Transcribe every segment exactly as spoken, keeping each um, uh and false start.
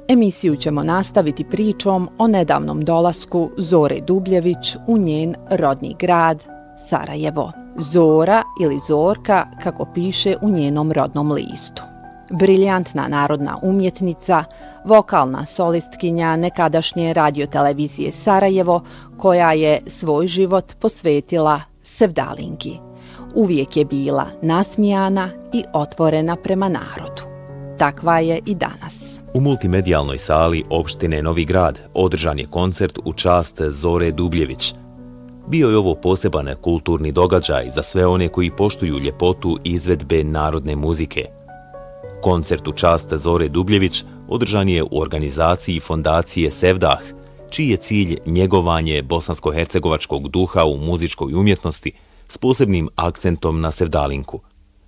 Emisiju ćemo nastaviti pričom o nedavnom dolasku Zore Dubljević u njen rodni grad, Sarajevo. Zora ili Zorka, kako piše u njenom rodnom listu. Briljantna narodna umjetnica, vokalna solistkinja nekadašnje radiotelevizije Sarajevo, koja je svoj život posvetila sevdalinki. Uvijek je bila nasmijana i otvorena prema narodu. Takva je i danas. U multimedijalnoj sali opštine Novi Grad održan je koncert u čast Zore Dubljević. Bio je ovo poseban kulturni događaj za sve one koji poštuju ljepotu izvedbe narodne muzike. Koncert u čast Zore Dubljević održan je u organizaciji fondacije Sevdah, čiji je cilj njegovanje bosansko-hercegovačkog duha u muzičkoj umjetnosti s posebnim akcentom na sevdalinku.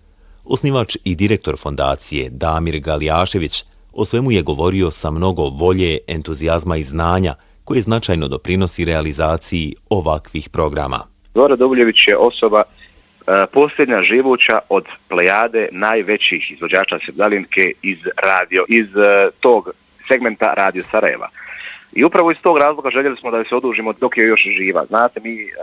Osnivač i direktor fondacije Damir Galijašević o svemu je govorio sa mnogo volje, entuzijazma i znanja koje značajno doprinosi realizaciji ovakvih programa. Zora Dubljević je osoba e, posljednja živuća od plejade najvećih izvođača sevdalinke iz radio, iz e, tog segmenta Radio Sarajeva. I upravo iz tog razloga željeli smo da se odužimo dok je još živa. Znate, mi e,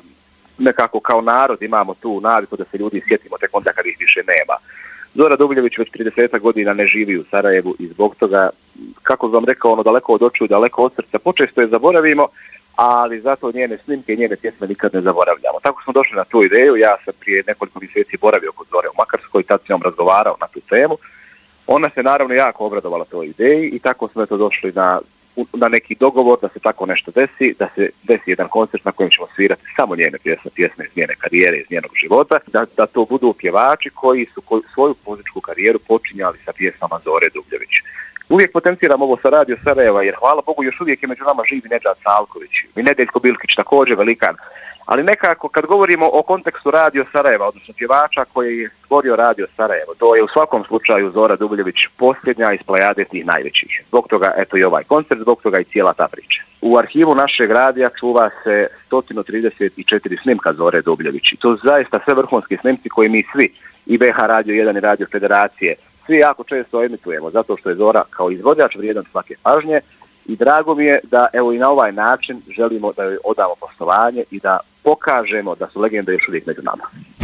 nekako kao narod imamo tu naviku da se ljudi sjetimo tek onda kad ih više nema. Zora Dubljević već trideset godina ne živi u Sarajevu i zbog toga, kako sam rekao, ono daleko od očiju, daleko od srca, počesto je zaboravimo, ali zato njene snimke i njene pjesme nikad ne zaboravljamo. Tako smo došli na tu ideju, ja sam prije nekoliko mjeseci boravio kod Zore u Makarskoj, tad sam razgovarao na tu temu. Ona se naravno jako obradovala toj ideji i tako smo eto došli na, na neki dogovor da se tako nešto desi, da se desi jedan koncert na kojem ćemo svirati samo njene pjesme, pjesme iz njene karijere, iz njenog života, da, da to budu pjevači koji su koji, svoju muzičku karijeru počinjali sa pjesmama Zore Dubljević. Uvijek potenciram ovo sa Radio Sarajeva, jer hvala Bogu još uvijek je među nama živi Nedžad Salković i Nedeljko Bilkić, također velikan. Ali nekako kad govorimo o kontekstu Radio Sarajeva, odnosno pjevača koji je stvorio Radio Sarajevo, to je u svakom slučaju Zora Dubljević posljednja iz plejade tih najvećih. Zbog toga eto i ovaj koncert, zbog toga i cijela ta priča. U arhivu našeg radija čuva se sto trideset četiri snimka Zore Dubljević. I to zaista sve vrhunski snimci koji mi svi, i B H Radio jedan i Radio Federacije, svi jako često emitujemo, zato što je Zora kao izvođač vrijedan svake pažnje i drago mi je da evo i na ovaj način želimo da joj odamo poštovanje i da pokažemo da su legende još uvijek među nama.